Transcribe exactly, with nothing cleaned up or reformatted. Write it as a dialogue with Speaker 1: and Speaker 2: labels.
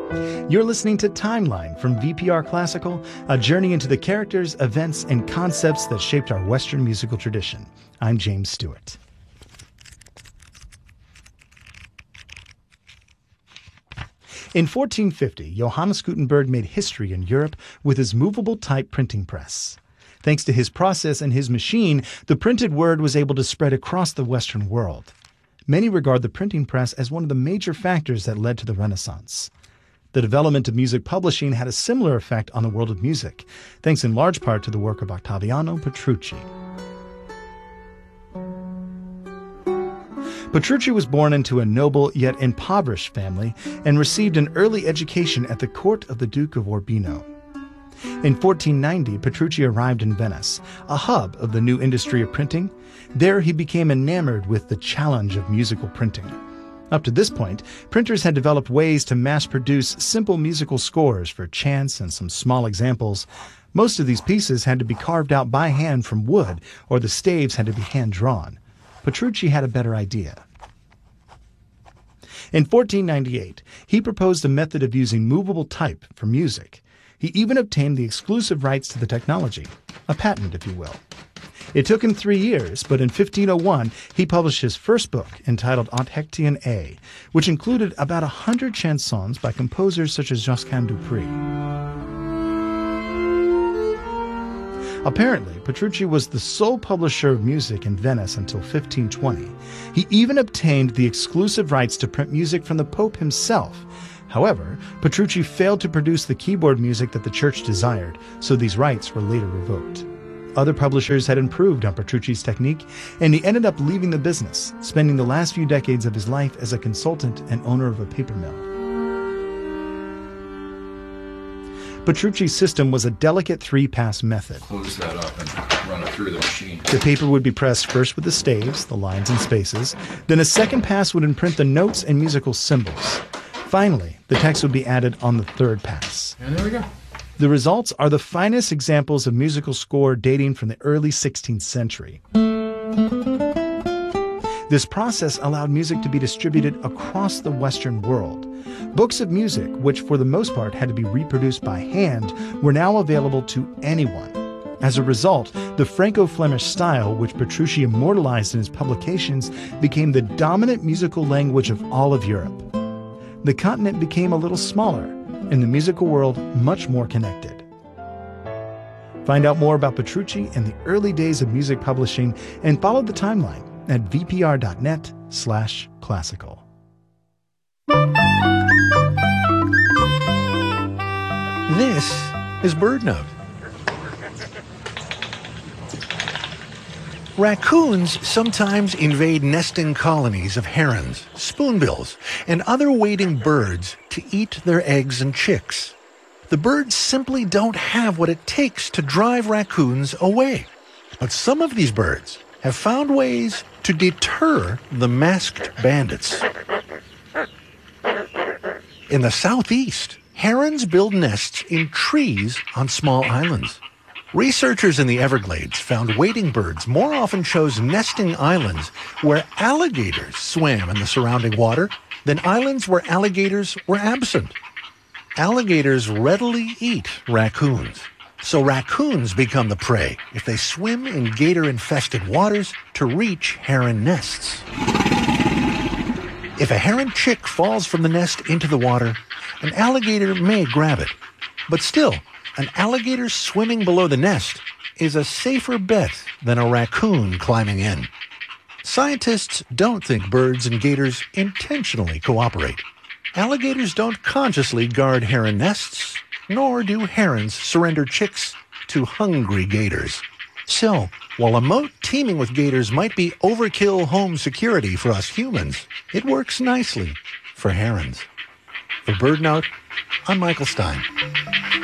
Speaker 1: You're listening to Timeline from V P R Classical, a journey into the characters, events, and concepts that shaped our Western musical tradition. I'm James Stewart. In fourteen fifty, Johannes Gutenberg made history in Europe with his movable type printing press. Thanks to his process and his machine, the printed word was able to spread across the Western world. Many regard the printing press as one of the major factors that led to the Renaissance. The development of music publishing had a similar effect on the world of music, thanks in large part to the work of Ottaviano Petrucci. Petrucci was born into a noble yet impoverished family and received an early education at the court of the Duke of Urbino. In fourteen ninety, Petrucci arrived in Venice, a hub of the new industry of printing. There he became enamored with the challenge of musical printing. Up to this point, printers had developed ways to mass-produce simple musical scores for chants and some small examples. Most of these pieces had to be carved out by hand from wood, or the staves had to be hand-drawn. Petrucci had a better idea. In fourteen ninety-eight, he proposed a method of using movable type for music. He even obtained the exclusive rights to the technology, a patent, if you will. It took him three years, but in fifteen oh one, he published his first book entitled Authentication A, which included about a hundred chansons by composers such as Josquin Dupri. Apparently, Petrucci was the sole publisher of music in Venice until fifteen twenty. He even obtained the exclusive rights to print music from the Pope himself. However, Petrucci failed to produce the keyboard music that the church desired, so these rights were later revoked. Other publishers had improved on Petrucci's technique, and he ended up leaving the business, spending the last few decades of his life as a consultant and owner of a paper mill. Petrucci's system was a delicate three-pass method.
Speaker 2: Close that up and run it through the machine.
Speaker 1: The paper would be pressed first with the staves, the lines and spaces. Then a second pass would imprint the notes and musical symbols. Finally, the text would be added on the third pass.
Speaker 2: And there we go.
Speaker 1: The results are the finest examples of musical score dating from the early sixteenth century. This process allowed music to be distributed across the Western world. Books of music, which for the most part had to be reproduced by hand, were now available to anyone. As a result, the Franco-Flemish style, which Petrucci immortalized in his publications, became the dominant musical language of all of Europe. The continent became a little smaller, and the musical world much more connected. Find out more about Petrucci and the early days of music publishing and follow the timeline at vpr.net slash classical.
Speaker 3: This is BirdNote. Raccoons sometimes invade nesting colonies of herons, spoonbills, and other wading birds to eat their eggs and chicks. The birds simply don't have what it takes to drive raccoons away. But some of these birds have found ways to deter the masked bandits. In the southeast, herons build nests in trees on small islands. Researchers in the Everglades found wading birds more often chose nesting islands where alligators swam in the surrounding water than islands where alligators were absent. Alligators readily eat raccoons, so raccoons become the prey if they swim in gator-infested waters to reach heron nests. If a heron chick falls from the nest into the water, an alligator may grab it, but still, an alligator swimming below the nest is a safer bet than a raccoon climbing in. Scientists don't think birds and gators intentionally cooperate. Alligators don't consciously guard heron nests, nor do herons surrender chicks to hungry gators. So, while a moat teeming with gators might be overkill home security for us humans, it works nicely for herons. For BirdNote, I'm Michael Stein.